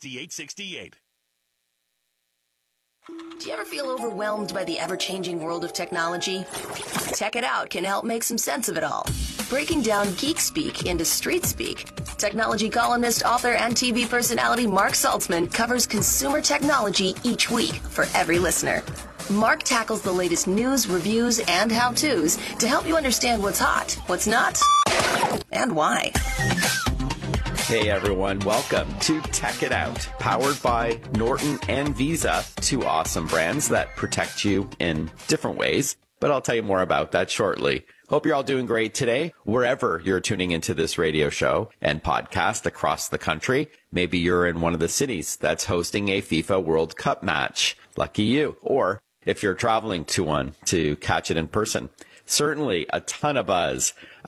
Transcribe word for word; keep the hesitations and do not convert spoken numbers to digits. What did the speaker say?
sixty-eight sixty-eight. Do you ever feel overwhelmed by the ever-changing world of technology? Tech It Out can help make some sense of it all. Breaking down geek speak into street speak, technology columnist, author, and T V personality Mark Saltzman covers consumer technology each week for every listener. Mark tackles the latest news, reviews, and how-tos to help you understand what's hot, what's not, and why. Hey everyone, welcome to Tech It Out, powered by Norton and Visa, two awesome brands that protect you in different ways, but I'll tell you more about that shortly. Hope you're all doing great today, wherever you're tuning into this radio show and podcast across the country. Maybe you're in one of the cities that's hosting a FIFA World Cup match. Lucky you. Or if you're traveling to one to catch it in person. Certainly a ton of buzz